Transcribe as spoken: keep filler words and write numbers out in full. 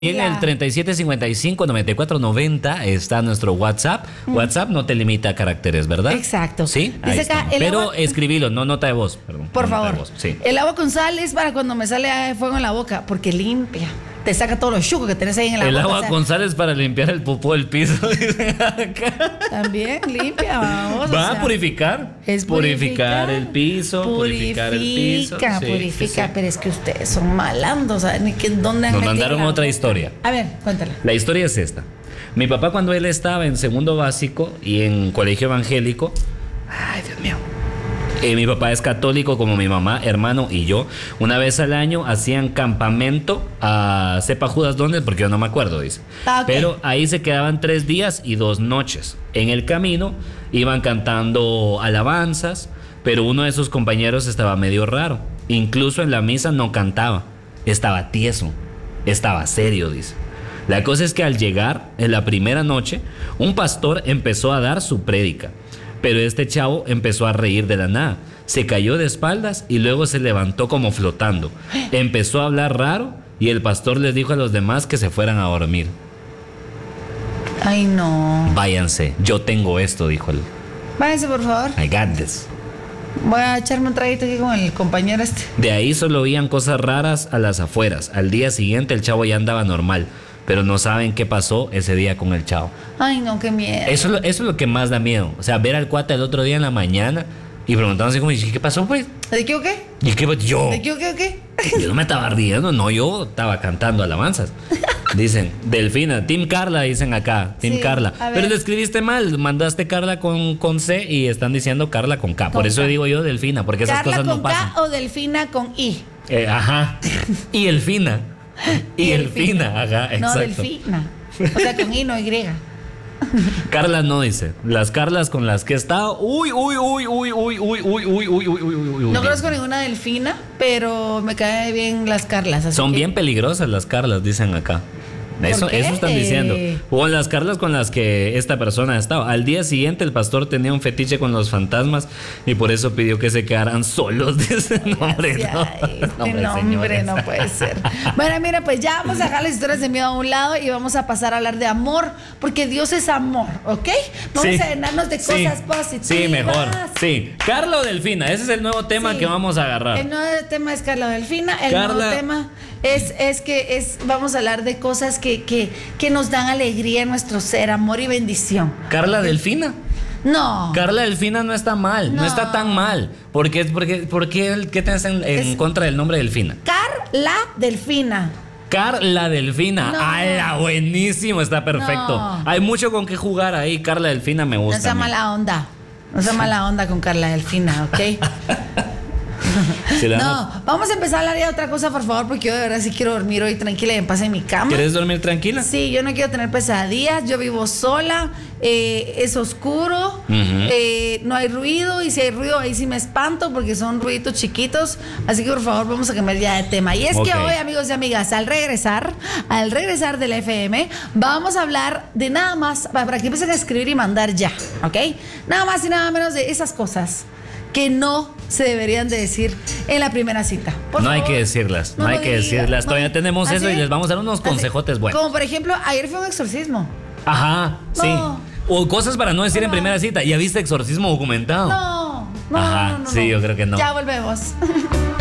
En el treinta y siete cincuenta y cinco noventa y cuatro noventa está nuestro WhatsApp. Mm. WhatsApp no te limita a caracteres, ¿verdad? Exacto. Sí. Dice acá, el Pero agua... escribilo, no nota de voz. Perdón, Por no favor. voz. Sí. El agua con sal es para cuando me sale fuego en la boca, porque limpia. Te saca todos los chucos que tenés ahí en la el boca. El agua o sea, con sal es para limpiar el popó del piso. También limpia, vamos. Va o sea, a purificar. Es purificar, purificar el piso. Purifica, purificar el piso. Purifica, sí, purifica. sí. Pero es que ustedes son malandros. ¿Saben qué, dónde han Nos metido mandaron la otra boca? historia. A ver, cuéntala. La historia es esta. Mi papá, cuando él estaba en segundo básico y en colegio evangélico, ay, Dios mío. Eh, mi papá es católico como mi mamá, hermano y yo. Una vez al año hacían campamento a sepa Judas dónde, porque yo no me acuerdo, dice. Ah, okay. Pero ahí se quedaban tres días y dos noches. En el camino iban cantando alabanzas, pero uno de sus compañeros estaba medio raro. Incluso en la misa no cantaba, estaba tieso, estaba serio, dice. La cosa es que al llegar en la primera noche, un pastor empezó a dar su prédica. Pero este chavo empezó a reír de la nada. Se cayó de espaldas y luego se levantó como flotando. Empezó a hablar raro y el pastor les dijo a los demás que se fueran a dormir. Ay, no. Váyanse, yo tengo esto, dijo él. Váyanse, por favor. I got this. Voy a echarme un traguito aquí con el compañero este. De ahí solo oían cosas raras a las afueras. Al día siguiente el chavo ya andaba normal. Pero no saben qué pasó ese día con el chavo. Ay, no, qué miedo. Eso, es lo- eso es lo que más da miedo. O sea, ver al cuate el otro día en la mañana y preguntándose como, ¿y qué pasó, pues? ¿De qué o qué? ¿Y qué yo? ¿De qué o qué o qué? Yo no me estaba riendo, no, yo estaba cantando alabanzas. Dicen, Delfina, Team Carla, dicen acá, Team Sí, Carla. a ver. Pero le escribiste mal, mandaste Carla con, con C y están diciendo Carla con K. Por Con eso K. digo yo Delfina, porque esas ¿Carla cosas con no pasan. K o Delfina con I? Eh, ajá. Y Elfina. Y, Y Elfina, ajá, exacto. No, Delfina. O sea, con I, no Y. Carla no dice. Las Carlas con las que he estado. Uy, uy, uy, uy, uy, uy, uy, uy, uy, uy, uy, uy, uy. No conozco ninguna Delfina, pero me cae bien las Carlas. Así Son que- bien peligrosas las Carlas, dicen acá. Eso, qué? eso están diciendo. O las Carlas con las que esta persona ha estado. Al día siguiente el pastor tenía un fetiche con los fantasmas y por eso pidió que se quedaran solos. Dice, no, hombre, no. Ay, este Hombre, nombre señores. no puede ser. Bueno, mira, pues ya vamos a dejar las historias de miedo a un lado y vamos a pasar a hablar de amor, porque Dios es amor, ¿ok? Vamos Sí. a llenarnos de Sí. cosas positivas. Sí, mejor. Sí. Carla o Delfina, ese es el nuevo tema Sí. que vamos a agarrar. El nuevo tema es Carla Delfina. El Carla- nuevo tema es, es que es, vamos a hablar de cosas que, que, que nos dan alegría en nuestro ser, amor y bendición. Carla Delfina. No. Carla Delfina no está mal, no, No. está tan mal. ¿Por qué, por qué, por qué el- qué tienes en, en Es- contra del nombre Delfina? Carla Delfina. Carla Delfina. No. ¡Hala! Buenísimo, está perfecto. No. Hay mucho con qué jugar ahí. Carla Delfina me No gusta. sea a mí. mala onda. No sea mala onda con Carla Delfina, ¿ok? Si le damos- No, vamos a empezar a hablar de otra cosa, por favor, porque yo de verdad sí quiero dormir hoy tranquila y en paz en mi cama. ¿Quieres dormir tranquila? Sí, yo no quiero tener pesadillas, yo vivo sola, eh, es oscuro, Ujú. eh, no hay ruido, y si hay ruido ahí sí me espanto porque son ruiditos chiquitos, así que por favor vamos a cambiar ya de tema. Y es Ok. que hoy, amigos y amigas, al regresar, al regresar del F M, vamos a hablar de nada más, para para que empiecen a escribir y mandar ya, ¿ok? Nada más y nada menos de esas cosas que no se deberían de decir en la primera cita. Por No hay favor, que decirlas, no, lo hay que diga, decirlas. no. Todavía tenemos Así eso y es. les vamos a dar unos Así. consejotes buenos. Como por ejemplo, ayer fue un exorcismo. Ajá, sí. No. O cosas para no decir en No. primera cita. ¿Ya viste exorcismo documentado? No, no, Ajá, no, no, sí, no. yo creo que no. Ya volvemos.